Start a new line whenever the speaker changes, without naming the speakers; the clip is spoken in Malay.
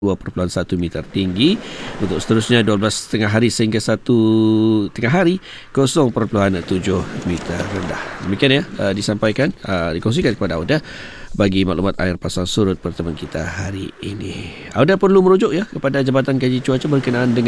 2.1 meter tinggi. Untuk seterusnya 12.30 hari sehingga 1 tengah hari 0.7 meter rendah. Demikian ya disampaikan, dikongsikan kepada Auda bagi maklumat air pasang surut pertemuan kita hari ini. Auda perlu merujuk ya kepada Jabatan Kaji Cuaca berkenaan dengan